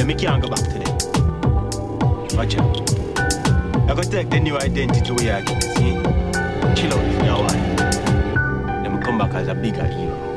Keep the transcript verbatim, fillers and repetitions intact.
me can't go back to them. Watch out. I gotta take the new identity we are getting, see? Chill out for a while. Then we come back as a bigger hero.